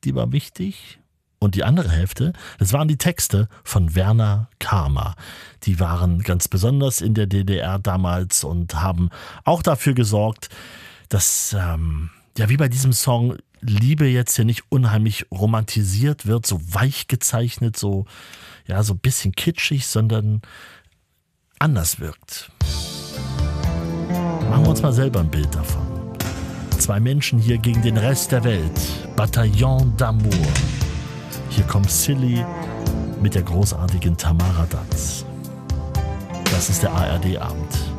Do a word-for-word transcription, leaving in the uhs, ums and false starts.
die war wichtig. Und die andere Hälfte, das waren die Texte von Werner Karma. Die waren ganz besonders in der D D R damals und haben auch dafür gesorgt, dass, ähm, ja, wie bei diesem Song, Liebe jetzt hier nicht unheimlich romantisiert wird, so weich gezeichnet, so, ja, so ein bisschen kitschig, sondern anders wirkt. Machen wir uns mal selber ein Bild davon. Zwei Menschen hier gegen den Rest der Welt. Bataillon d'Amour. Hier kommt Silly mit der großartigen Tamara Danz. Das ist der A R D-Abend.